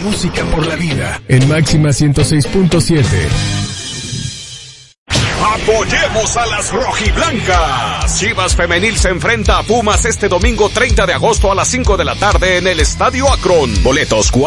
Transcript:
música por la vida. En Máxima 106.7. Apoyemos a las rojiblancas. Chivas Femenil se enfrenta a Pumas este domingo 30 de agosto a las 5 de la tarde en el Estadio Akron. Boletos